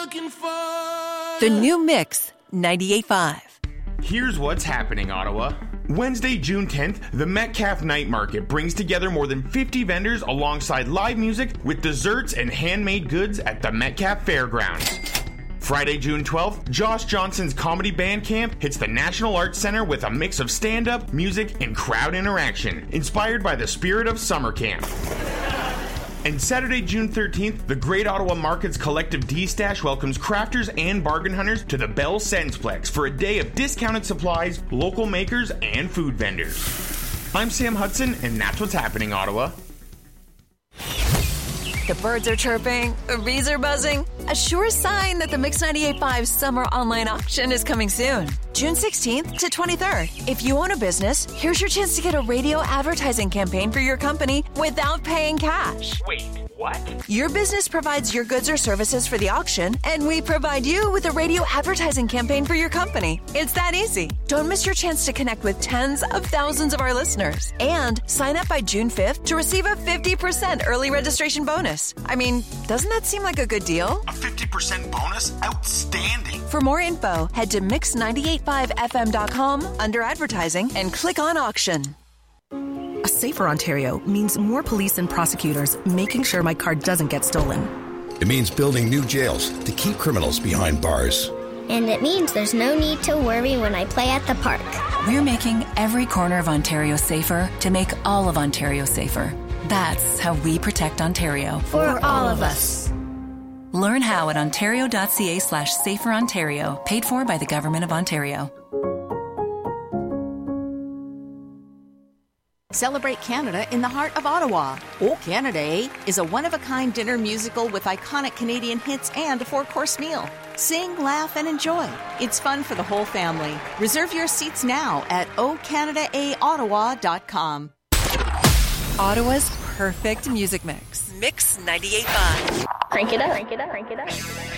looking for The new Mix 98.5. Here's what's happening, Ottawa. Wednesday, June 10th, the Metcalfe Night Market brings together more than 50 vendors alongside live music with desserts and handmade goods at the Metcalfe Fairgrounds. Friday, June 12th, Josh Johnson's Comedy Band Camp hits the National Arts Centre with a mix of stand-up, music, and crowd interaction, inspired by the spirit of summer camp. And Saturday, June 13th, the Great Ottawa Markets Collective D-Stash welcomes crafters and bargain hunters to the Bell Sensplex for a day of discounted supplies, local makers, and food vendors. I'm Sam Hudson, and that's what's happening, Ottawa. The birds are chirping, the bees are buzzing. A sure sign that the Mix 98.5 summer online auction is coming soon. June 16th to 23rd. If you own a business, here's your chance to get a radio advertising campaign for your company without paying cash. Wait, what? Your business provides your goods or services for the auction, and we provide you with a radio advertising campaign for your company. It's that easy. Don't miss your chance to connect with tens of thousands of our listeners. And sign up by June 5th to receive a 50% early registration bonus. I mean, doesn't that seem like a good deal? A 50% bonus? Outstanding! For more info, head to mix985fm.com under advertising and click on auction. A safer Ontario means more police and prosecutors making sure my car doesn't get stolen. It means building new jails to keep criminals behind bars. And it means there's no need to worry when I play at the park. We're making every corner of Ontario safer to make all of Ontario safer. That's how we protect Ontario. For all of us. Learn how at ontario.ca/saferontario, paid for by the Government of Ontario. Celebrate Canada in the heart of Ottawa. O Canada is a one-of-a-kind dinner musical with iconic Canadian hits and a 4-course meal. Sing, laugh, and enjoy. It's fun for the whole family. Reserve your seats now at ocanadaottawa.com. Ottawa's perfect music mix. Mix 98.5. Crank it up, crank it up, crank it up.